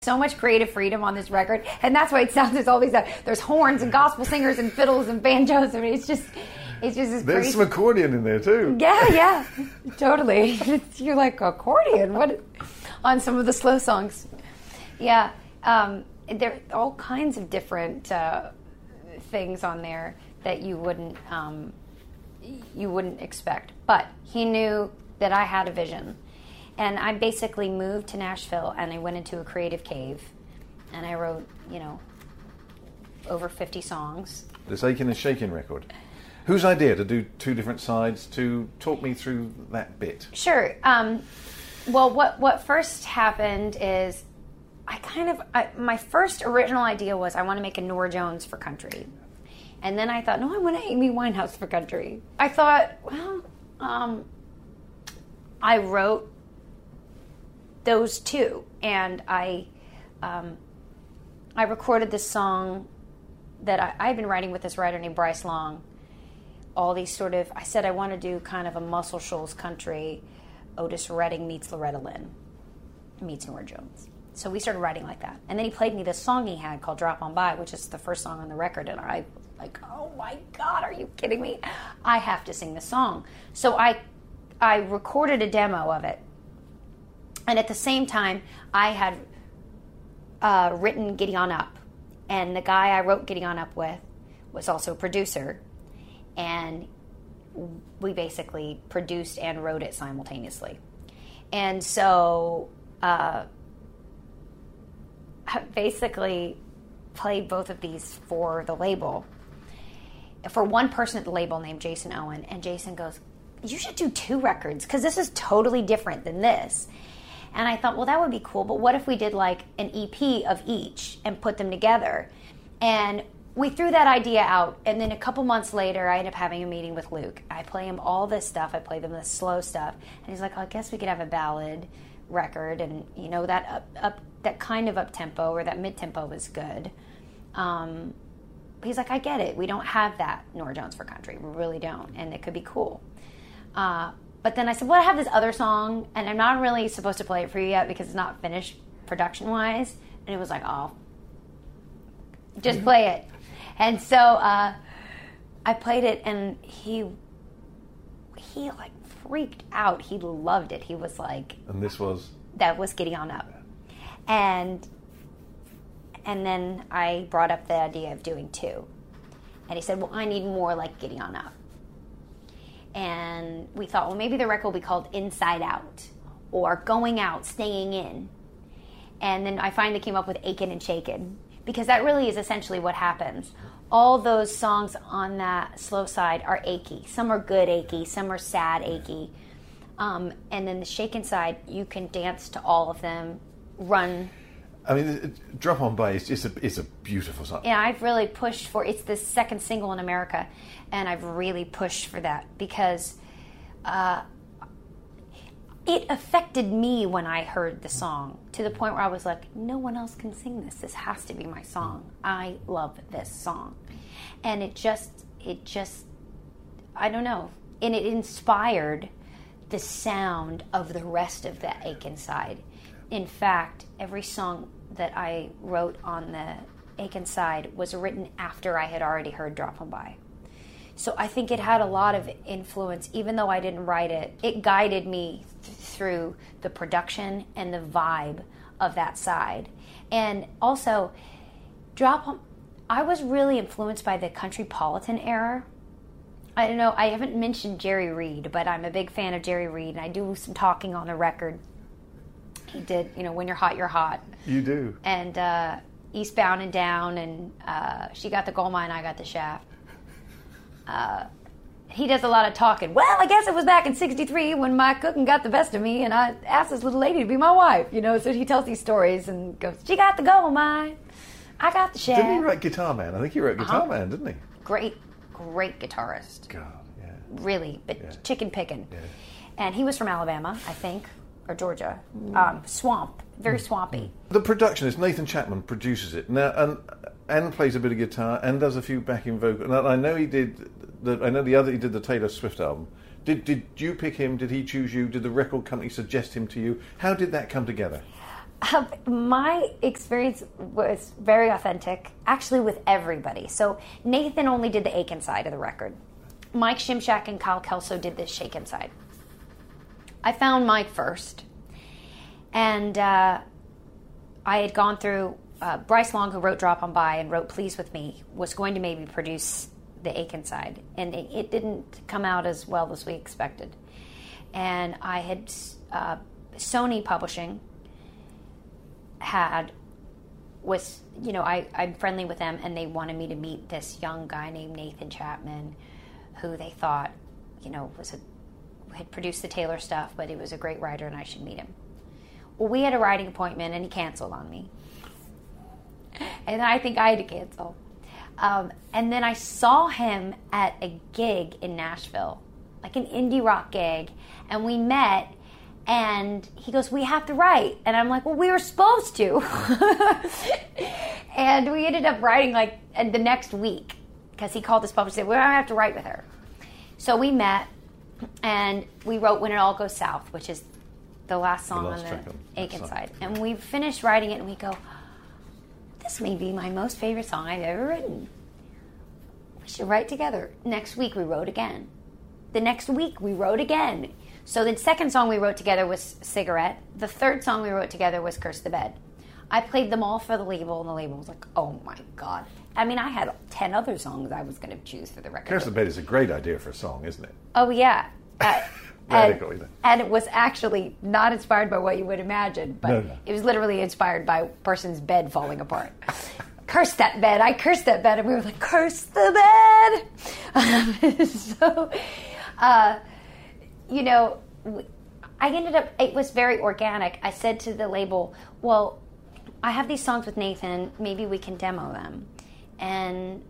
So much creative freedom on this record, and that's why it sounds there's all these there's horns and gospel singers and fiddles and banjos. I mean, it's just this There's crazy. some accordion in there too. Yeah, totally. You're like accordion. What on some of the slow songs? Yeah, there are all kinds of different things on there that you wouldn't expect. But he knew that I had a vision. And I basically moved to Nashville, and I went into a creative cave, and I wrote, over 50 songs. This Aching and Shaking record. Whose idea to do two different sides? To talk me through that bit. Sure. Well, what first happened is my first original idea was I want to make a Norah Jones for country. And then I thought, no, I want an Amy Winehouse for country. I thought, well, I wrote those two, and I recorded this song that I've been writing with this writer named Bryce Long. All these I said I want to do kind of a Muscle Shoals country, Otis Redding meets Loretta Lynn meets Norah Jones. So we started writing like that. And then he played me this song he had called Drop On By, which is the first song on the record, and I was like, oh my God, are you kidding me? I have to sing the song. So I recorded a demo of it. And at the same time, I had written Giddy On Up. And the guy I wrote Giddy On Up with was also a producer. And we basically produced and wrote it simultaneously. And so I basically played both of these for the label. For one person at the label named Jason Owen. And Jason goes, you should do 2 records, because this is totally different than this. And I thought, well, that would be cool, but what if we did like an EP of each and put them together? And we threw that idea out, and then a couple months later, I ended up having a meeting with Luke. I play him all this stuff. I play them the slow stuff. And he's like, oh, I guess we could have a ballad record, and that kind of up-tempo or that mid-tempo was good. He's like, I get it. We don't have that Norah Jones for country. We really don't, and it could be cool. But then I said, well, I have this other song, and I'm not really supposed to play it for you yet because it's not finished production-wise. And it was like, oh, just play it. And so I played it, and he like freaked out. He loved it. He was like... And this was? That was Giddy On Up. And then I brought up the idea of doing 2. And he said, well, I need more like Giddy On Up. And we thought, well, maybe the record will be called Inside Out or Going Out, Staying In. And then I finally came up with Aching and Shaking, because that really is essentially what happens. All those songs on that slow side are achy. Some are good achy, some are sad achy. And then the shaken side, you can dance to all of them, run. I mean, Drop On By is a beautiful song. Yeah, I've really pushed for it's the second single in America, and I've really pushed for that because it affected me when I heard the song to the point where I was like, no one else can sing this. This has to be my song. I love this song. And it just I don't know. And it inspired the sound of the rest of the Aching side. In fact, every song that I wrote on the Aching side was written after I had already heard Drop On By. So I think it had a lot of influence, even though I didn't write it. It guided me through the production and the vibe of that side. And also, I was really influenced by the Countrypolitan era. I don't know, I haven't mentioned Jerry Reed, but I'm a big fan of Jerry Reed, and I do some talking on the record. He did, When You're Hot, You're Hot. You do. And Eastbound and Down, and She Got the Gold Mine, I Got the Shaft. He does a lot of talking. Well, I guess it was back in '63 when my cooking got the best of me, and I asked this little lady to be my wife. So he tells these stories and goes, "She got the gold mine, I got the shaft." Didn't he write Guitar Man? I think he wrote Guitar Man, didn't he? Great guitarist. God, yeah. Really, but yeah. Chicken picking. Yeah. And he was from Alabama, I think, or Georgia. Swamp, very swampy. The production is Nathan Chapman produces it now, and plays a bit of guitar and does a few backing vocals. And I know he did. He did the Taylor Swift album. Did you pick him? Did he choose you? Did the record company suggest him to you? How did that come together? My experience was very authentic, actually, with everybody. So Nathan only did the Aiken side of the record. Mike Shimshak and Kyle Kelso did the Shaken side. I found Mike first, and I had gone through Bryce Long, who wrote Drop On By and wrote Please With Me, was going to maybe produce the Aiken side, and it didn't come out as well as we expected. And I had Sony Publishing I'm friendly with them, and they wanted me to meet this young guy named Nathan Chapman, who they thought, had produced the Taylor stuff, but he was a great writer and I should meet him. Well, we had a writing appointment and he canceled on me. And I think I had to cancel. And then I saw him at a gig in Nashville, like an indie rock gig, and we met. And he goes, we have to write. And I'm like, well, we were supposed to. And we ended up writing like the next week because he called this publisher and said, well, I have to write with her. So we met and we wrote When It All Goes South, which is the last song on the Aiken side. And we finished writing it and we go, this may be my most favorite song I've ever written. We should write together. Next week we wrote again. The next week we wrote again. So the second song we wrote together was Cigarette. The third song we wrote together was Curse the Bed. I played them all for the label, and the label was like, oh my God. I mean, I had 10 other songs I was going to choose for the record. Curse the Bed is a great idea for a song, isn't it? Oh, yeah. Radical, isn't it? And it was actually not inspired by what you would imagine, but No. It was literally inspired by a person's bed falling apart. Curse that bed. I cursed that bed, and we were like, curse the bed. So... I ended up, it was very organic. I said to the label, well, I have these songs with Nathan, maybe we can demo them. And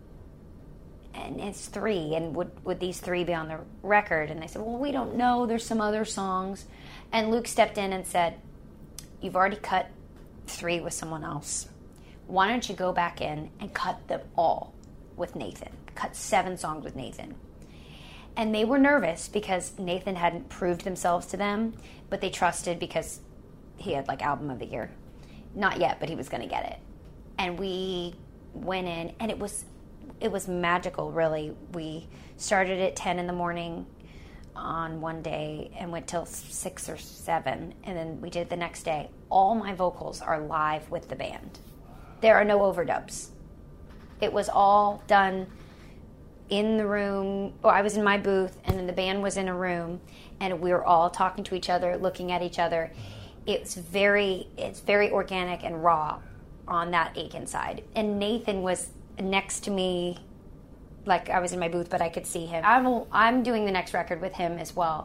it's 3, and would these 3 be on the record? And they said, well, we don't know, there's some other songs. And Luke stepped in and said, you've already cut 3 with someone else. Why don't you go back in and cut them all with Nathan? Cut 7 songs with Nathan. And they were nervous because Nathan hadn't proved themselves to them, but they trusted because he had like Album of the Year. Not yet, but he was going to get it. And we went in, and it was magical, really. We started at 10 in the morning on one day and went till 6 or 7, and then we did it the next day. All my vocals are live with the band. There are no overdubs. It was all done in the room, or I was in my booth, and then the band was in a room, and we were all talking to each other, looking at each other. It's very organic and raw on that Aiken side. And Nathan was next to me, like I was in my booth, but I could see him. I'm doing the next record with him as well.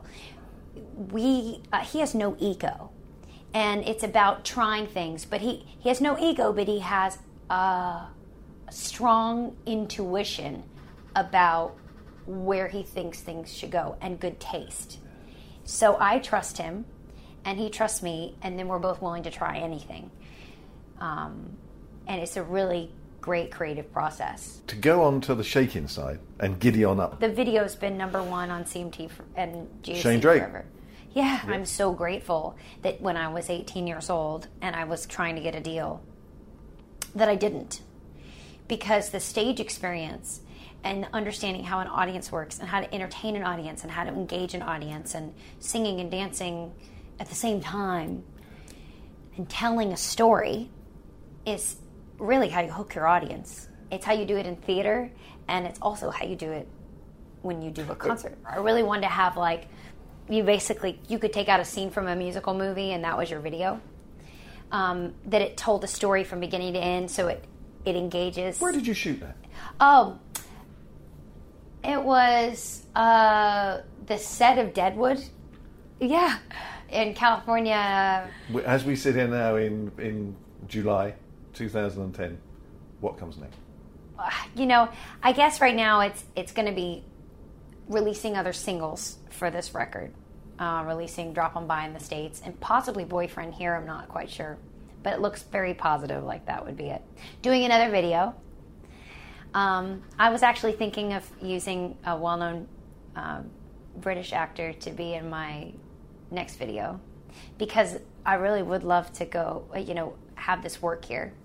He has no ego, and it's about trying things, but he has no ego, but he has a strong intuition about where he thinks things should go, and good taste. So I trust him, and he trusts me, and then we're both willing to try anything. And it's a really great creative process. To go on to the Shaken side and Giddy On Up. The video's been #1 on CMT and GOC Shane Drake. forever. Yeah, I'm so grateful that when I was 18 years old and I was trying to get a deal, that I didn't. Because the stage experience and understanding how an audience works and how to entertain an audience and how to engage an audience and singing and dancing at the same time and telling a story is really how you hook your audience. It's how you do it in theater, and it's also how you do it when you do a concert. I really wanted to have, like, you could take out a scene from a musical movie and that was your video. That it told the story from beginning to end, so it engages. Where did you shoot that? Oh, it was the set of Deadwood. Yeah, in California. As we sit here now in July 2010, what comes next? I guess right now it's going to be releasing other singles for this record. Releasing Drop On By in the States and possibly Boyfriend here, I'm not quite sure. But it looks very positive, like that would be it. Doing another video. I was actually thinking of using a well-known British actor to be in my next video because I really would love to go, have this work here.